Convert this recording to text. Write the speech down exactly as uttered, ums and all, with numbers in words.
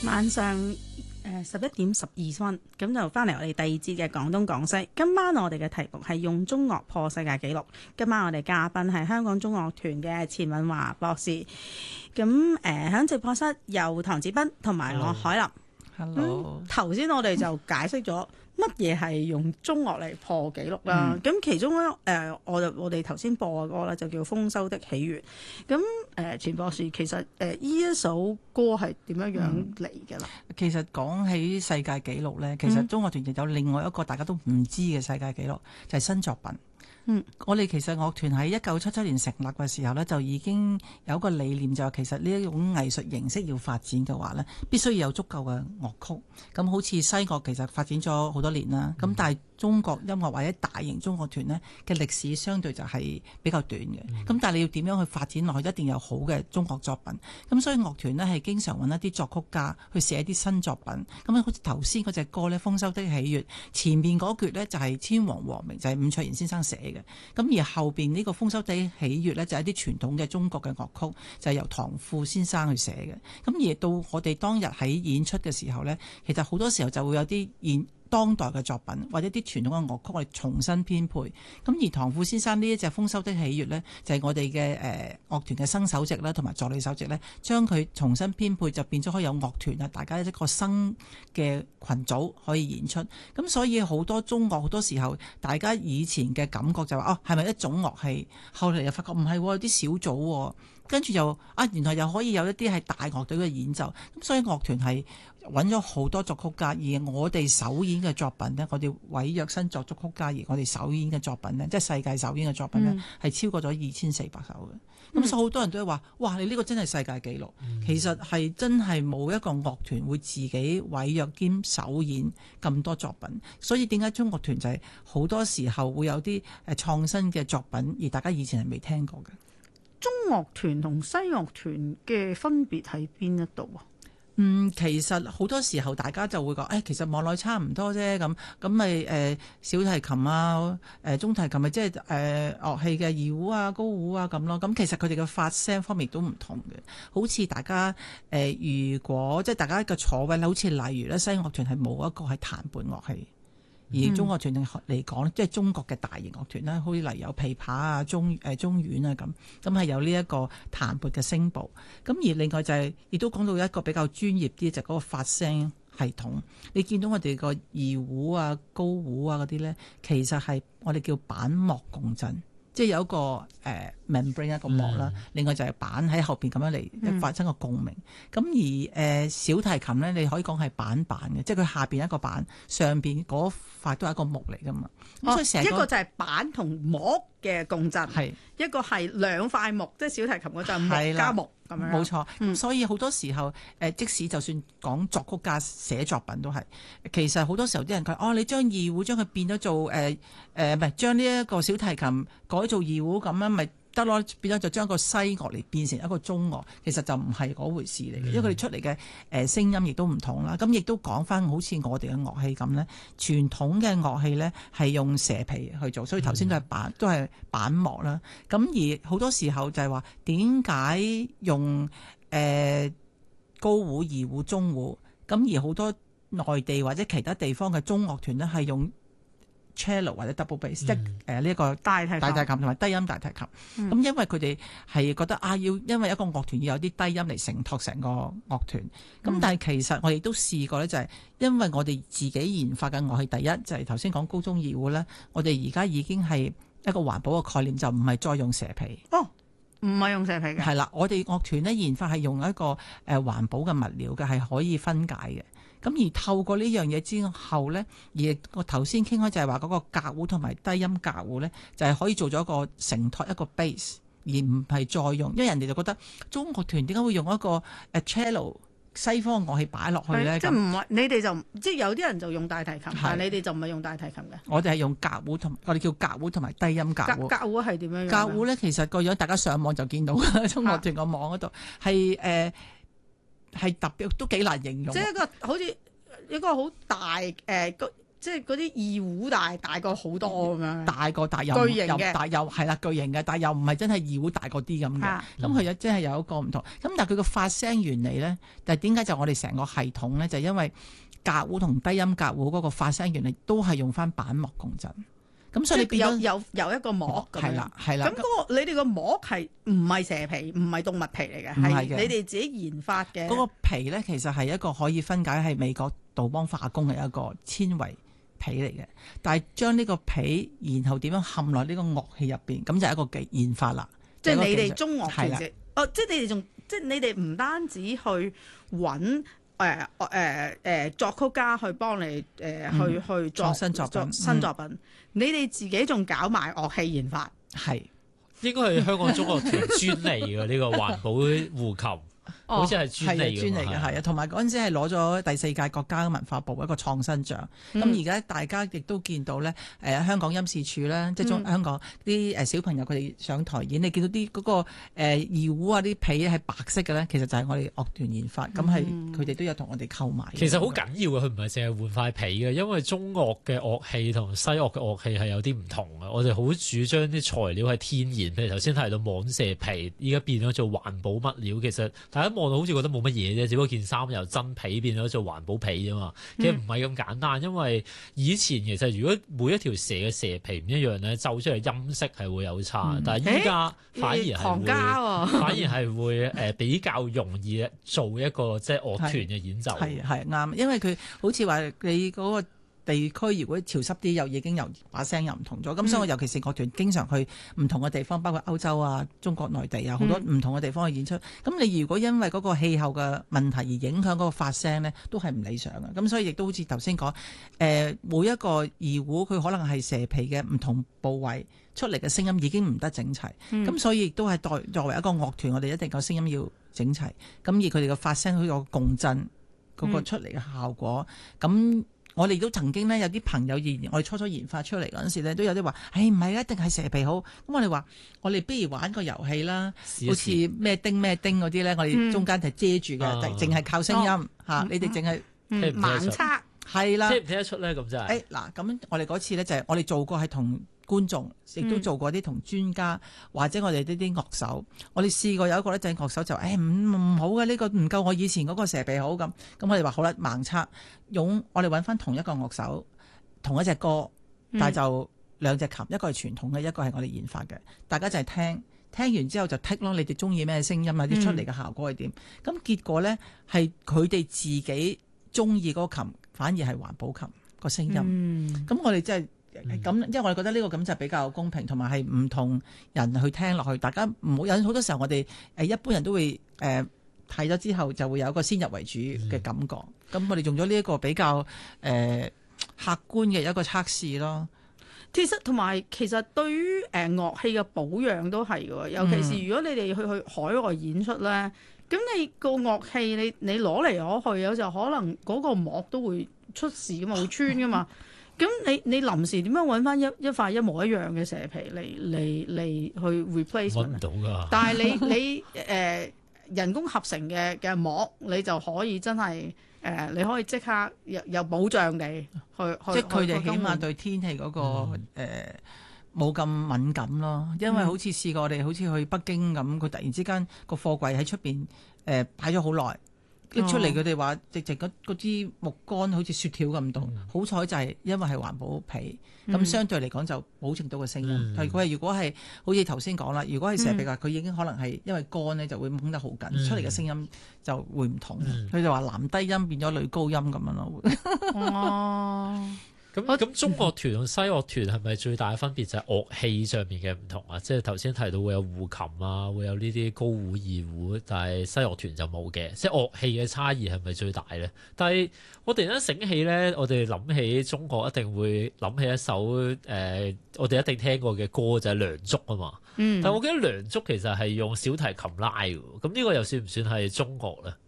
晚上誒十一點十二分，咁就翻嚟我哋第二節嘅廣東廣西。今晚我哋嘅題目係用中樂破世界紀錄。今晚我哋嘉賓係香港中樂團嘅錢允華博士。咁誒喺直播室有唐子彬同埋我海林。 Hello。 頭先我哋就解釋咗乜嘢係用中樂嚟破紀錄啦。咁、嗯、其中咧誒、呃，我就我哋頭先播嘅歌咧就叫《豐收的喜悅》。咁誒，錢博士其實誒呢、呃、一首歌係點樣樣嚟嘅啦？ 其實講起世界紀錄咧，其實中樂團就有另外一個大家都唔知嘅世界紀錄，就係、是、新作品。嗯，我哋其實樂團喺一九七七年成立嘅時候咧，就已經有一個理念，就係其實呢一種藝術形式要發展嘅話咧，必須要有足夠嘅樂曲。咁好似西樂其實發展咗好多年啦，咁、嗯、但係中國音樂或者大型中樂團咧嘅歷史相對就係比較短嘅。咁、嗯、但係你要點樣去發展落去，一定有好嘅中國作品。咁所以樂團咧係經常揾一啲作曲家去寫一啲新作品。咁好似頭先嗰隻歌咧《豐收的喜悅》，前面嗰橛咧就係千王和鳴，就係、是、伍卓賢先生寫嘅。咁而後邊呢個豐收的喜悅咧，就係一啲傳統嘅中國嘅樂曲，就係、是、由唐富先生去寫嘅。咁而到我哋當日喺演出嘅時候咧，其實好多時候就會有啲現當代嘅作品或者啲傳統嘅樂曲，我哋重新編配。咁而唐富先生呢一隻豐收的喜悅咧，就係、是、我哋嘅誒樂團嘅新首席啦，同埋助理首席咧，將佢重新編配，就變咗可以有樂團啊，大家一個新嘅群組可以演出。咁所以好多中樂好多時候，大家以前嘅感覺就話哦，係咪一種樂器？後嚟又發覺唔係，有啲小組，跟住又啊，原來又可以有一啲係大樂隊嘅演奏。咁所以樂團係揾咗好多作曲家，而我哋首演嘅作品呢，我哋委約新作曲家，而我哋首演嘅作品呢，即係世界首演嘅作品呢，係、嗯、超過咗二千四百首嘅。咁、嗯、所以好多人都係話：哇！你呢個真係世界紀錄。嗯、其實係真係冇一個樂團會自己委約兼首演咁多作品。所以點解中樂團就係好多時候會有啲誒創新嘅作品，而大家以前係未聽過嘅。 中樂團同西樂團嘅分別喺邊一度啊？ 嗯，其實好多時候大家就會講，誒、哎，其實望落差唔多啫，咁咁咪誒小提琴啊，誒、呃、中提琴咪即係誒樂器嘅二胡啊、高胡啊咁咯。咁其實佢哋嘅發聲方面都唔同嘅。好似大家誒、呃，如果即係大家嘅坐位，好似例如咧，西樂團係冇一個係彈撥樂器。而中樂團嚟講，即係中國嘅大型樂團啦，好似例如有琵琶啊、中誒中阮啊咁，咁係有呢一個彈撥嘅聲部。咁而另外就係、是，亦都講到一個比較專業啲，就係、是、嗰個發聲系統。你見到我哋個二胡啊、高胡啊嗰啲咧，其實係我哋叫板膜共振。即係有一個誒、呃、membrane 一個膜啦，嗯、另外就係板喺後邊咁樣嚟發生個共鳴。咁、嗯、而誒、呃、小提琴咧，你可以講係板板嘅，即係佢下邊一個板，上邊嗰塊都係一個木嚟噶嘛。咁、哦、所以成個一個就係板同膜嘅共振，係一個係兩塊木，即係小提琴嗰陣木加木咁樣。冇錯，咁、嗯、所以好多時候誒，即使就算講作曲家寫作品都係，其實好多時候啲人佢哦，你將二胡將佢變咗做誒誒，唔係將呢一個小提琴改做二胡咁樣咪得咯，變咗就將個西樂嚟變成一個中樂，其實就唔係嗰回事嚟嘅，因為佢哋出嚟嘅誒聲音亦都唔同啦。咁亦都講翻好似我哋嘅樂器咁咧，傳統嘅樂器咧係用蛇皮去做，所以頭先都係板都係板膜啦。咁而好多時候就係話點解用誒、呃、高胡、二胡、中胡，咁而好多內地或者其他地方嘅中樂團咧係用cello 或者 double bass，、嗯、即係誒呢一個大提大提琴同埋低音大提琴。咁、嗯、因為佢哋係覺得啊，要因為一個樂團要有啲低音嚟承托成個樂團。咁、嗯、但係其實我哋都試過咧，就係因為我哋自己研發嘅樂器，第一就係頭先講高中二胡咧，我哋而家已經係一個環保嘅概念，就唔係再用蛇皮。哦， 唔係用蛇皮嘅。係啦，我哋樂團咧研發係用一個誒環保嘅物料嘅，係可以分解嘅。咁而透過呢樣嘢之後咧，而我頭先傾開就係話嗰個隔胡同埋低音隔胡咧，就係、是、可以做咗一個承托一個 base， 而唔係再用，因為人哋就覺得中樂團點解會用一個誒 cello 西方樂器擺落去咧？ 即係唔係你哋就即係有啲人就用大提琴，但係你哋就唔係用大提琴嘅。 我哋係用隔胡同我哋叫隔胡同埋低音隔胡。 隔胡係點樣樣？ 隔胡咧，其實個樣大家上網就見到中樂團個網嗰度係誒係特別都幾難形容。 即係一個好似一個好大誒、呃、即即係嗰啲二胡大大過好多咁樣， 大個大又巨型嘅， 大又係啦巨型嘅，但係又唔係真係二胡大過啲咁嘅。咁佢又真係有一個唔同。咁但係佢個發聲原理咧，但係點解就我哋成個系統咧，就係、因為革胡同低音革胡嗰個發聲原理都係用翻板膜共振。咁所以你變咗有有有一個膜咁樣， 係啦係啦。 咁嗰、嗰個你哋個膜係唔係蛇皮，唔係動物皮嚟嘅，係你哋自己研發嘅。 嗰個皮咧其實係一個可以分解係美國杜邦化工嘅一個纖維皮嚟嘅，但係將呢個皮然後點樣嵌落呢個樂器入邊，咁就係一個技研發啦。 即係你哋中樂團啫，哦，即係你哋仲即係你哋唔單止去揾。誒誒誒作曲家去幫你誒、呃嗯、去去作新作品， 新作品，嗯、你哋自己仲搞埋樂器研發， 係應該係香港中樂團專利嘅呢個環保胡琴。好似係專利嘅， 專利嘅係啊，同埋嗰陣時係攞咗第四屆國家文化部一個創新獎。咁而家大家亦都見到咧，誒、呃、香港音視處咧，即係中、嗯、香港啲誒小朋友佢哋上台演，你見到啲嗰、那個誒、呃、二胡啊啲皮係白色嘅咧，其實就係我哋樂團研發，咁係佢哋都有同我哋購買。 其實好緊要嘅，佢唔係淨係換塊皮嘅，因為中樂嘅樂器同西樂嘅樂器係有啲唔同嘅。我哋好主張啲材料係天然，譬如頭先提到蟒蛇皮，依家變咗做環保物料，其實大家望到好似覺得冇乜嘢啫，只不過件衫由真皮變咗做環保皮啫嘛。其實唔係咁簡單，因為以前其實如果每一條蛇嘅蛇皮唔一樣咧，奏出嚟音色係會有差。嗯、但係依家反而係會，欸、反而係會誒比較容易做一個即係樂團嘅演奏。 係係啱，因為佢好似話你嗰個地區如果潮濕啲，又已經由把聲又唔同咗。咁、嗯、所以我尤其是樂團經常去唔同嘅地方，包括歐洲啊、中國內地啊，好多唔同嘅地方去演出。咁、嗯、你如果因為嗰個氣候嘅問題而影響嗰個發聲呢，都係唔理想嘅。咁所以亦都好似頭先講，誒、呃、每一個二胡佢可能係蛇皮嘅唔同部位出嚟嘅聲音已經唔得整齊。咁、嗯、所以亦都係代作為一個樂團，我哋一定個聲音要整齊。咁而佢哋嘅發聲佢個共振嗰個出嚟嘅效果，咁、嗯。我哋都曾經咧有啲朋友研，我哋初初研發出嚟嗰陣時咧，都有啲話，誒唔係啊，一定係蛇皮好。咁我哋話，我哋不如玩個遊戲啦，試試好似咩叮咩叮嗰啲咧，我哋中間就遮住嘅，淨係、嗯、靠聲音嚇、哦啊。你哋淨係盲測係啦， 聽唔聽得出咧？咁真係。誒嗱，咁我哋嗰次咧就係我哋做過係同觀眾，亦都做過啲同專家、嗯、或者我哋呢啲樂手，我哋試過有一個咧就係樂手就誒唔唔好嘅，呢、呢個唔夠我以前嗰個蛇皮好咁，咁我哋話好啦，盲測用我哋揾翻同一個樂手同一隻歌，但係就兩隻琴，一個係傳統嘅，一個係我哋研發嘅，大家就係聽聽完之後就剔咯，你哋中意咩聲音啊？啲出嚟嘅效果係點？咁、嗯、結果咧係佢哋自己中意嗰個琴，反而係環保琴個聲音。咁、嗯、我哋真係。咁，因為我哋覺得呢個咁就比較公平，同埋係唔同人去聽落去，大家唔好有好多時候我哋誒一般人都會誒睇咗之後就會有一個先入為主嘅感覺。咁、嗯、我哋用咗呢一個比較誒、呃、客觀嘅一個測試咯。 其實同埋其實對於誒樂器嘅保養都係嘅，尤其是如果你哋去去海外演出咧，咁、嗯、你個樂器你你攞嚟攞去，有時候可能嗰個膜都會出事噶嘛，會穿噶嘛。咁你你臨時點樣揾翻一一塊一模一樣嘅蛇皮嚟嚟嚟去 replace？ 揾唔到㗎。但係你你誒、呃、人工合成嘅嘅膜，你就可以真係誒、呃，你可以即刻有有保障地去去。 即係佢哋起碼對天氣嗰、那個冇咁、嗯呃、敏感咯。因為好似試過我哋好似去北京咁，佢突然之間個貨櫃喺出邊誒擺咗好耐。拎出嚟佢哋話直直嗰支木杆好似雪條咁凍，嗯、好彩就係因為係環保皮，咁、嗯、相對嚟講就保證到個聲音。係佢係如果係好似頭先講啦，如果係蛇皮話，佢、嗯、已經可能係因為乾咧就會掹得好緊，嗯、出嚟嘅聲音就會唔同。佢、嗯、就話男低音變咗女高音咁樣咯。哦。 咁咁中樂團同西樂團係咪最大嘅分別就係樂器上面嘅唔同啊？即係頭先提到會有胡琴啊，會有呢啲高胡、二胡，但係西樂團就冇嘅。即係樂器嘅差異係咪最大咧？但係我突然間醒起咧，我哋諗起中國一定會諗起一首誒、呃，我哋一定聽過嘅歌就係《梁祝》啊嘛。嗯。但係我記得《梁祝》其實係用小提琴拉嘅，咁呢個又算唔算係中樂咧？